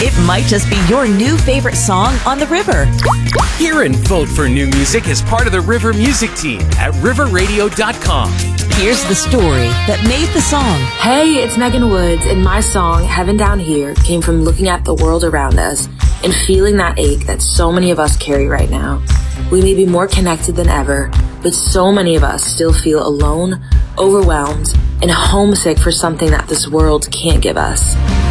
It might just be your new favorite song on the river. Hear and vote for new music as part of the River Music team at riverradio.com. Here's the story that made the song. Hey, it's Megan Woods, and my song, Heaven Down Here, came from looking at the world around us and feeling that ache that so many of us carry right now. We may be more connected than ever, but so many of us still feel alone, overwhelmed, and homesick for something that this world can't give us.